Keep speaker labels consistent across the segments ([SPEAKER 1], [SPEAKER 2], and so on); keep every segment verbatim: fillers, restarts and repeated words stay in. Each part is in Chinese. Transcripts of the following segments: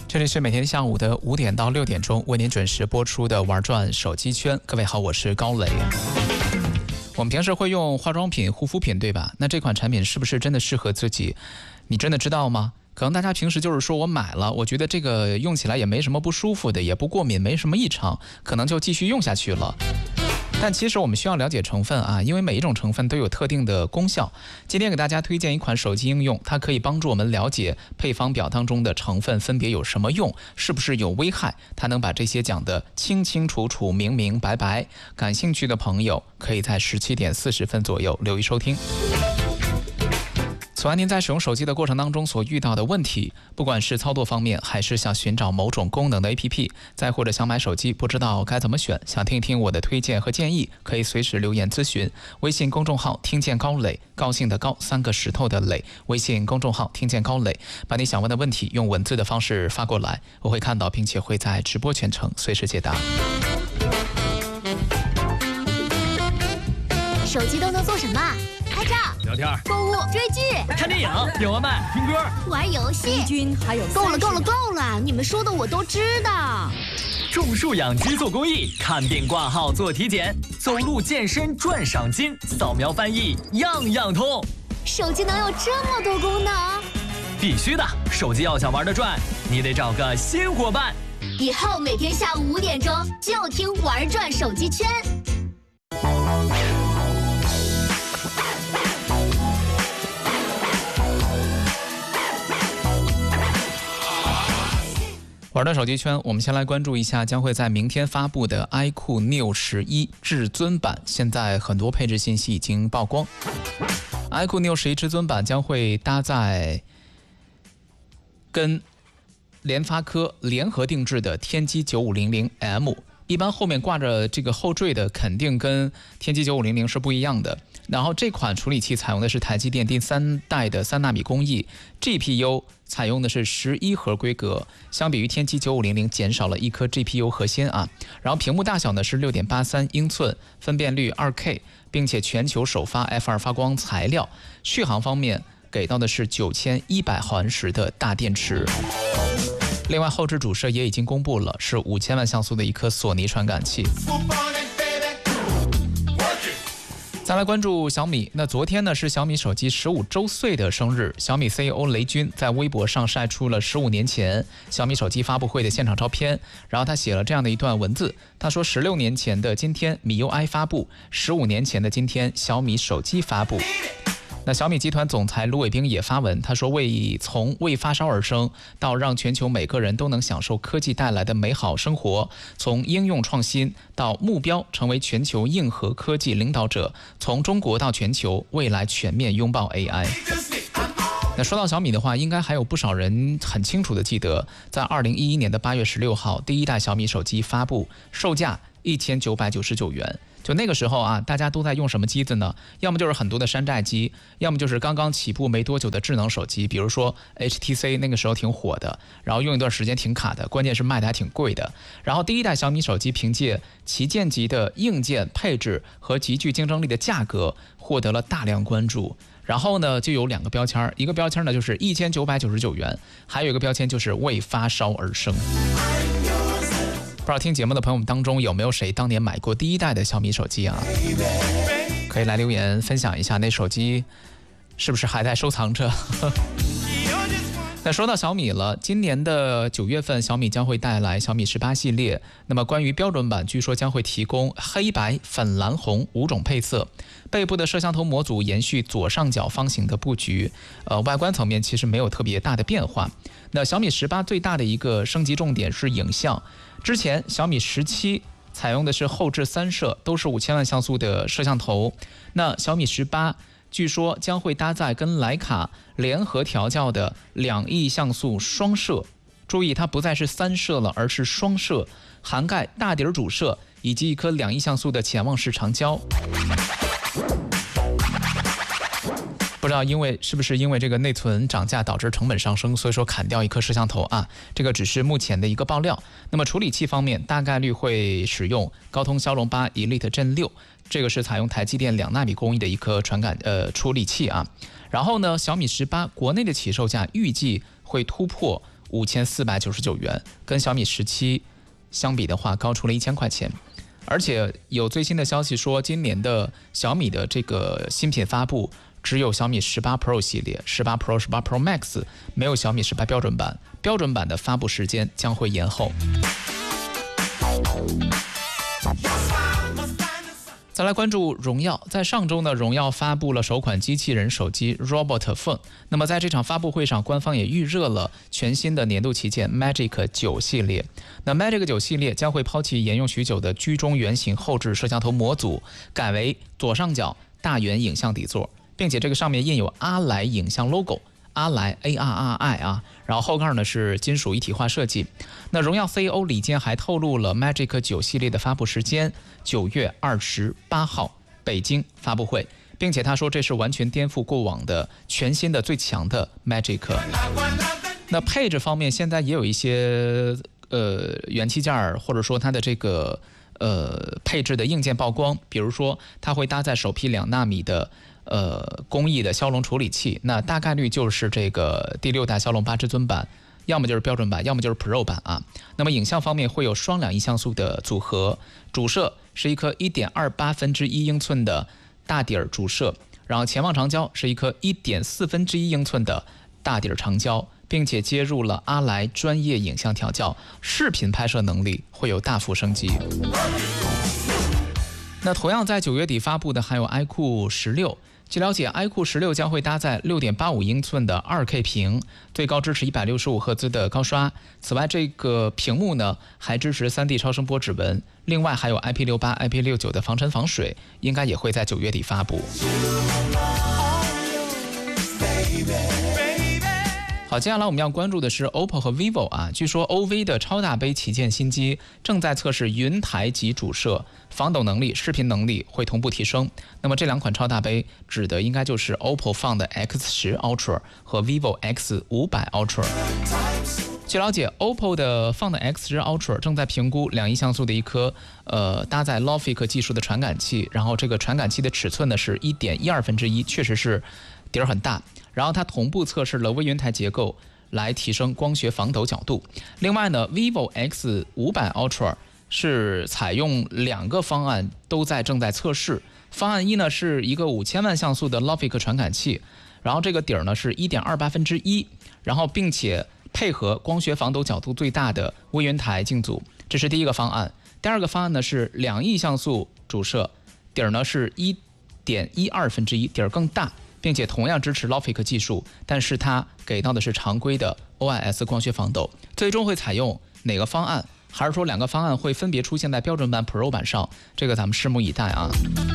[SPEAKER 1] 这里是每天下午的五点到六点钟为您准时播出的玩转手机圈。各位好，我是高磊。我们平时会用化妆品、护肤品，对吧？那这款产品是不是真的适合自己？你真的知道吗？可能大家平时就是说我买了，我觉得这个用起来也没什么不舒服的，也不过敏，没什么异常，可能就继续用下去了。但其实我们需要了解成分啊，因为每一种成分都有特定的功效。今天给大家推荐一款手机应用，它可以帮助我们了解配方表当中的成分分别有什么用，是不是有危害，它能把这些讲得清清楚楚、明明白白。感兴趣的朋友可以在十七点四十分左右留意收听。此外，您在使用手机的过程当中所遇到的问题，不管是操作方面，还是想寻找某种功能的 A P P， 再或者想买手机不知道该怎么选，想听一听我的推荐和建议，可以随时留言咨询。微信公众号听见高磊，高兴的高，三个石头的磊。微信公众号听见高磊，把你想问的问题用文字的方式发过来，我会看到，并且会在直播全程随时解答。
[SPEAKER 2] 手机都能做什么？拍照、
[SPEAKER 3] 聊天、
[SPEAKER 2] 购物、追剧、
[SPEAKER 3] 看电影、点外卖、听歌、
[SPEAKER 2] 玩游戏。
[SPEAKER 4] 君还有
[SPEAKER 2] 够了，够了，够了！你们说的我都知道。
[SPEAKER 3] 种树养鸡做公益，看病挂号做体检，走路健身赚赏金，扫描翻译样样通。
[SPEAKER 2] 手机能有这么多功能？
[SPEAKER 3] 必须的，手机要想玩得转，你得找个新伙伴。
[SPEAKER 2] 以后每天下午五点钟就听玩转手机圈。
[SPEAKER 1] 玩转手机圈，我们先来关注一下将会在明天发布的 iQOO Neo 十一至尊版。现在很多配置信息已经曝光。iQOO Neo 十一至尊版将会搭载跟联发科联合定制的天玑九五零零 M。一般后面挂着这个后缀的肯定跟天玑九五零零是不一样的。然后这款处理器采用的是台积电第三代的三纳米工艺 ，G P U 采用的是十一核规格，相比于天玑九五零零减少了一颗 G P U 核心啊。然后屏幕大小呢是 六点八三英寸，分辨率 二K， 并且全球首发 F 二 发光材料。续航方面给到的是九千一百毫安时的大电池。另外，后置主摄也已经公布了，是五千万像素的一颗索尼传感器。再来关注小米，那昨天呢是小米手机十五周岁的生日，小米 C E O 雷军在微博上晒出了十五年前小米手机发布会的现场照片，然后他写了这样的一段文字，他说十六年前的今天米 U I 发布，十五年前的今天小米手机发布。那小米集团总裁卢伟冰也发文，他说为从为发烧而生到让全球每个人都能享受科技带来的美好生活，从应用创新到目标成为全球硬核科技领导者，从中国到全球，未来全面拥抱 A I。那说到小米的话，应该还有不少人很清楚的记得，在二零一一年的八月十六号，第一代小米手机发布，售价一千九百九十九元。就那个时候啊，大家都在用什么机子呢？要么就是很多的山寨机，要么就是刚刚起步没多久的智能手机，比如说 H T C 那个时候挺火的，然后用一段时间挺卡的，关键是卖的还挺贵的。然后第一代小米手机凭借旗舰级的硬件配置和极具竞争力的价格，获得了大量关注。然后呢，就有两个标签，一个标签呢就是一千九百九十九元，还有一个标签就是为发烧而生。不知道听节目的朋友们当中有没有谁当年买过第一代的小米手机啊？可以来留言分享一下，那手机是不是还在收藏着？那说到小米了，今年的九月份，小米将会带来小米十八系列。那么关于标准版，据说将会提供黑白、粉蓝红五种配色。背部的摄像头模组延续左上角方形的布局，呃，外观层面其实没有特别大的变化。那小米十八最大的一个升级重点是影像，之前小米十七采用的是后置三摄，都是五千万像素的摄像头。那小米十八据说将会搭载跟徕卡联合调教的两亿像素双摄，注意它不再是三摄了，而是双摄，涵盖大底主摄以及一颗两亿像素的潜望式长焦。不知道因为是不是因为这个内存涨价导致成本上升，所以说砍掉一颗摄像头啊，这个只是目前的一个爆料。那么处理器方面，大概率会使用高通骁龙八 Elite Gen 六，这个是采用台积电两纳米工艺的一颗传感呃处理器啊。然后呢，小米十八国内的起售价预计会突破五千四百九十九元，跟小米十七相比的话高出了一千块钱。而且有最新的消息说，今年的小米的这个新品发布只有小米十八 Pro 系列，十八 Pro、十八 Pro Max， 没有小米十八标准版。标准版的发布时间将会延后。再来关注荣耀，在上周呢，荣耀发布了首款机器人手机 Robot Phone。那么在这场发布会上，官方也预热了全新的年度旗舰 Magic 九系列。那 Magic 九系列将会抛弃沿用许久的居中圆形后置摄像头模组，改为左上角大圆影像底座，并且这个上面印有阿莱影像 logo。阿莱 A R R I 啊，然后后盖呢是金属一体化设计。那荣耀 C E O 李坚还透露了 Magic 九系列的发布时间，九月二十八号北京发布会，并且他说这是完全颠覆过往的全新的最强的 Magic。那配置方面，现在也有一些呃元器件或者说它的这个呃配置的硬件曝光，比如说它会搭载首批两纳米的。呃，工艺的骁龙处理器，那大概率就是这个第六代骁龙八至尊版，要么就是标准版，要么就是 Pro 版啊。那么影像方面会有双两亿像素的组合，主摄是一颗 一点二八分之一英寸的大底儿主摄，然后前望长焦是一颗 一点四分之一英寸的大底儿长焦，并且接入了阿莱专业影像调教，视频拍摄能力会有大幅升级。那同样在九月底发布的还有 iQOO 十六。据了解 iQOO 十六将会搭载 六点八五英寸的 二 K 屏，最高支持一百六十五赫兹的高刷。此外，这个屏幕呢还支持 三 D 超声波指纹，另外还有 I P 六十八、I P 六十九的防尘防水，应该也会在九月底发布。好，接下来我们要关注的是 O P P O 和 vivo 啊，据说 O V 的超大杯旗舰新机正在测试云台级主摄，防抖能力、视频能力会同步提升。那么这两款超大杯指的应该就是 O P P O Find X 十 Ultra 和 vivo X 五百 Ultra。据了解 ，O P P O 的 Find X 十 Ultra 正在评估两亿像素的一颗呃搭载 Logic 技术的传感器，然后这个传感器的尺寸呢是一点一二分之一，确实是底儿很大。然后它同步测试了微云台结构，来提升光学防抖角度。另外呢 ，vivo X 五百 Ultra 是采用两个方案都在正在测试。方案一呢是一个五千万像素的 Logic 传感器，然后这个底儿呢是一点二八分之一，然后并且配合光学防抖角度最大的微云台镜组，这是第一个方案。第二个方案呢是两亿像素主摄，底儿呢是一点一二分之一，底儿更大。并且同样支持 Logic 技术，但是它给到的是常规的 O I S 光学防抖。最终会采用哪个方案，还是说两个方案会分别出现在标准版 Pro 版上？这个咱们拭目以待啊。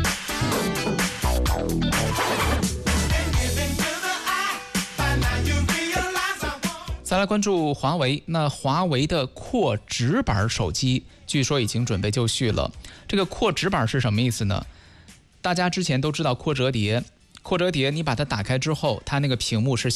[SPEAKER 1] 再来关注华为，那华为的扩直板手机据说已经准备就绪了。这个扩直板是什么意思呢？大家之前都知道扩折叠。扩折叠，你把它打开之后，它那个屏幕是